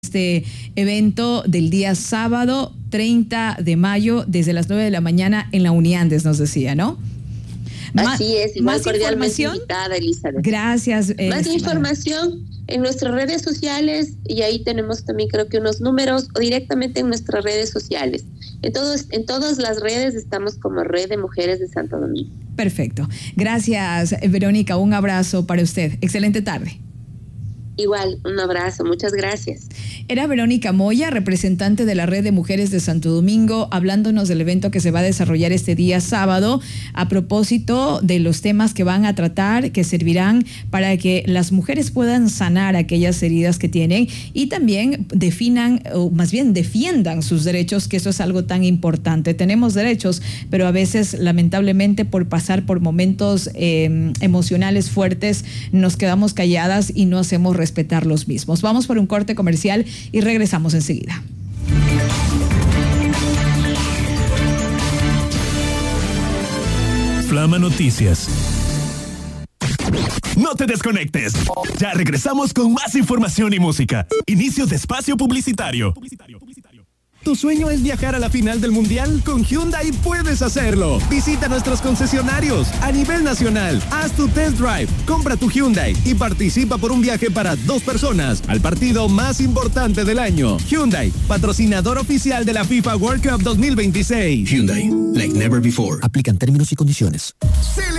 este evento del día sábado 30 de mayo desde las 9 de la mañana en la Uniandes, nos decía, ¿no? Así es, igual más cordialmente invitada, Elizabeth. Gracias. Más información en nuestras redes sociales, y ahí tenemos también creo que unos números, o directamente en nuestras redes sociales. En todas las redes estamos como Red de Mujeres de Santo Domingo. Perfecto. Gracias, Verónica. Un abrazo para usted. Excelente tarde. Igual, un abrazo, muchas gracias. Era Verónica Moya, representante de la Red de Mujeres de Santo Domingo, hablándonos del evento que se va a desarrollar este día sábado a propósito de los temas que van a tratar, que servirán para que las mujeres puedan sanar aquellas heridas que tienen y también definan, o más bien defiendan sus derechos, que eso es algo tan importante. Tenemos derechos, pero a veces, lamentablemente, por pasar por momentos emocionales fuertes, nos quedamos calladas y no hacemos respetar los mismos. Vamos por un corte comercial y regresamos enseguida. Flama Noticias. No te desconectes. Ya regresamos con más información y música. Inicio de espacio publicitario. ¿Tu sueño es viajar a la final del Mundial? Con Hyundai puedes hacerlo. Visita nuestros concesionarios a nivel nacional. Haz tu test drive, compra tu Hyundai y participa por un viaje para 2 personas al partido más importante del año. Hyundai, patrocinador oficial de la FIFA World Cup 2026. Hyundai, like never before. Aplican términos y condiciones.